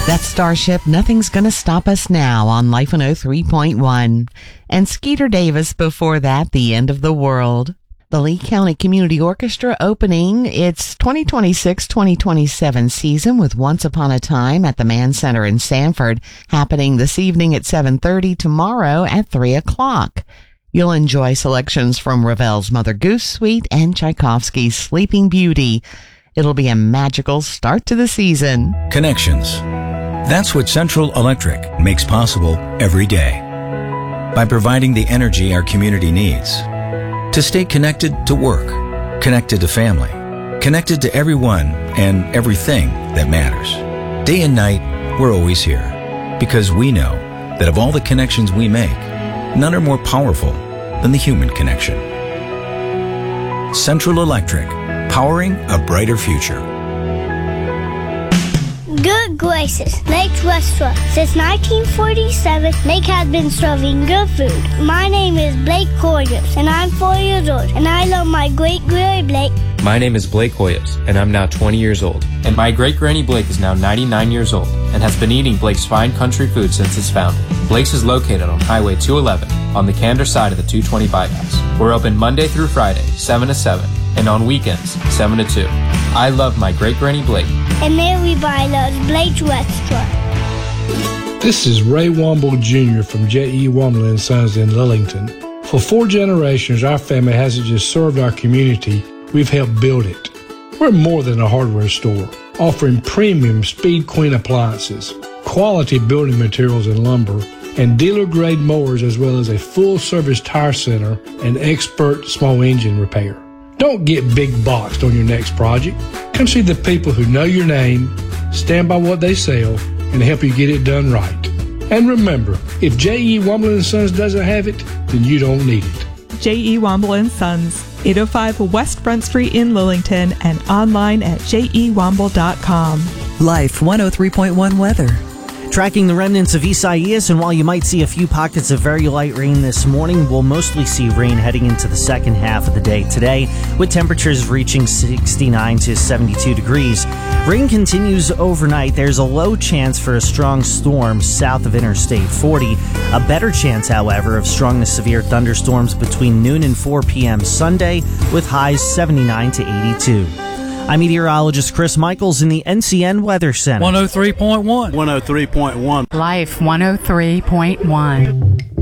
That's Starship, Nothing's Gonna Stop Us Now on Life 103.1. And Skeeter Davis before that, The End of the World. The Lee County Community Orchestra opening its 2026-2027 season with Once Upon a Time at the Mann Center in Sanford, happening this evening at 7:30, tomorrow at 3 o'clock. You'll enjoy selections from Ravel's Mother Goose Suite and Tchaikovsky's Sleeping Beauty. It'll be a magical start to the season. Connections. That's what Central Electric makes possible every day. By providing the energy our community needs to stay connected to work, connected to family, connected to everyone and everything that matters. Day and night, we're always here because we know that of all the connections we make, none are more powerful than the human connection. Central Electric, powering a brighter future. Good gracious, Lake's Restaurant. Since 1947, Lake has been serving good food. My name is Blake Hoyers, and I'm 4 years old, and I love my great-granny Blake. My name is Blake Hoyers, and I'm now 20 years old. And my great-granny Blake is now 99 years old, and has been eating Blake's fine country food since its founding. Blake's is located on Highway 211, on the Candor side of the 220 bypass. We're open Monday through Friday, 7 to 7, and on weekends, 7 to 2. I love my great-granny Blake. And everybody loves Blake's Restaurant. This is Ray Womble Jr. from J.E. Womble & Sons in Lillington. For 4 generations, our family hasn't just served our community, we've helped build it. We're more than a hardware store, offering premium Speed Queen appliances, quality building materials and lumber, and dealer-grade mowers, as well as a full-service tire center and expert small engine repair. Don't get big boxed on your next project. Come see the people who know your name, stand by what they sell, and help you get it done right. And remember, if J.E. Womble & Sons doesn't have it, then you don't need it. J.E. Womble & Sons, 805 West Front Street in Lillington, and online at jewomble.com. Life 103.1 weather. Tracking the remnants of Isaias, and while you might see a few pockets of very light rain this morning, we'll mostly see rain heading into the second half of the day today, with temperatures reaching 69 to 72 degrees. Rain continues overnight. There's a low chance for a strong storm south of Interstate 40. A better chance, however, of strong to severe thunderstorms between noon and 4 p.m. Sunday, with highs 79 to 82. I'm meteorologist Chris Michaels in the NCN Weather Center. 103.1. 103.1. Life 103.1.